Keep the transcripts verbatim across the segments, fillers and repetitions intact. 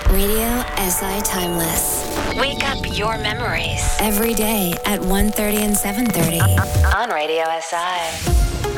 Radio S I Timeless. Wake up your memories. Every day at one thirty and seven thirty. On Radio S I.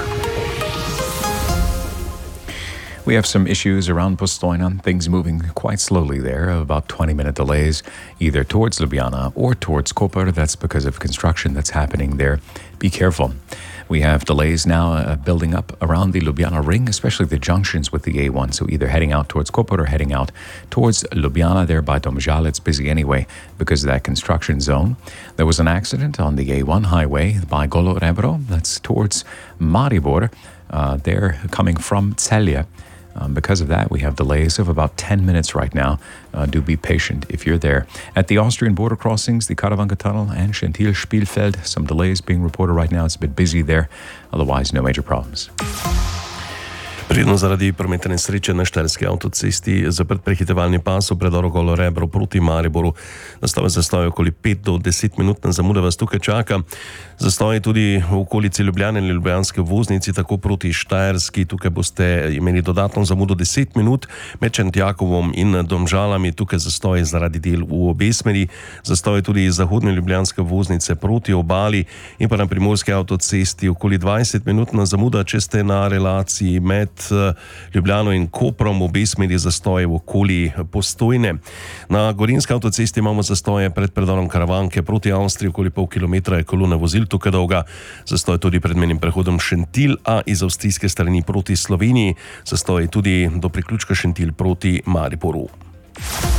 We have some issues around Postojna, things moving quite slowly there, about twenty minute delays either towards Ljubljana or towards Koper. That's because of construction that's happening there. Be careful. We have delays now uh, building up around the Ljubljana ring, especially the junctions with the A one. So either heading out towards Koper or heading out towards Ljubljana there by Domžale. It's busy anyway because of that construction zone. There was an accident on the A one highway by Golo Rebro. That's towards Maribor. Uh, they're coming from Celje. Um, because of that, we have delays of about ten minutes right now. Uh, do be patient if you're there. At the Austrian border crossings, the Karavanke Tunnel and Schentil Spielfeld, some delays being reported right now. It's a bit busy there. Otherwise, no major problems. Predno zaradi prometne nesreče na štajerski avtocesti zaprt prehitevalni pas v predoru Golo Rebro proti Mariboru. Nastave zastoje okoli pet do deset minutna zamuda vas tukaj čaka. Zastoje tudi v okolici Ljubljane in ljubljanske voznici, tako proti Štajerski. Tukaj boste imeli dodatno zamudo deset minut. Med Šentjakovom in Domžalami tukaj zastoje zaradi del v obe smeri. Zastoje tudi iz zahodne ljubljanske voznice proti obali in pa na primorski avtocesti okoli dvajset minutna zamuda, če ste na relaciji med Ljubljano in Koprom, obe smeri zastoje v okoli Postojne. Na gorenjski avtocesti imamo zastoje pred predorom Karavanke proti Avstriji, okoli pol kilometra je kolona vozil tukaj dolga. Zastoj tudi pred menim prehodom Šentil, a iz avstrijske strani proti Sloveniji. Zastoj tudi do priključka Šentil proti Mariboru.